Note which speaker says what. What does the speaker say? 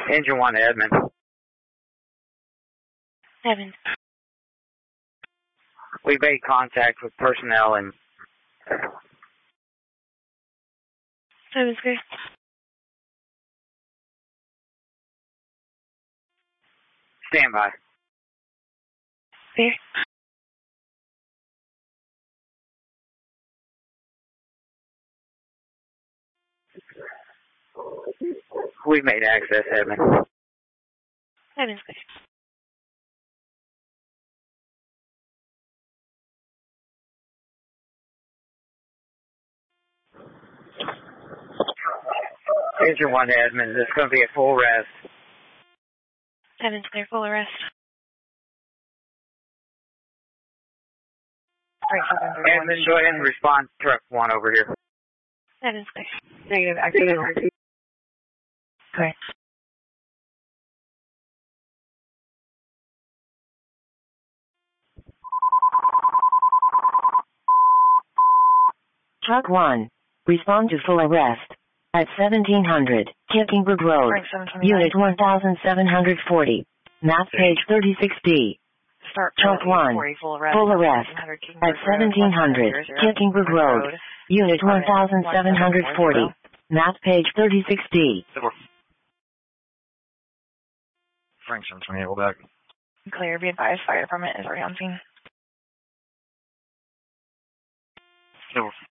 Speaker 1: Engine 1 to Edmond.
Speaker 2: Edmond.
Speaker 1: We made contact with personnel and...
Speaker 2: Edmond's clear.
Speaker 1: Stand by.
Speaker 2: Clear.
Speaker 1: We made access, Edmond.
Speaker 2: Edmond's clear.
Speaker 1: Engine 1 to Edmond. This is going to be a full rest.
Speaker 2: Edmond's clear. Full arrest.
Speaker 1: Edmond, go ahead and respond to truck 1 over here.
Speaker 2: Edmond's clear.
Speaker 3: Negative. Active.
Speaker 2: Correct.
Speaker 4: Truck 1. Respond to full arrest. At 1700, Kickingbrook Road. Unit 1740. Map page 36D. Truck 1. Full arrest. At 1700, Kickingbrook Road. Unit 1740. Map page 36D.
Speaker 5: Frank 728, we'll back.
Speaker 3: Clear. Be advised, fire department is already on scene.
Speaker 5: Over.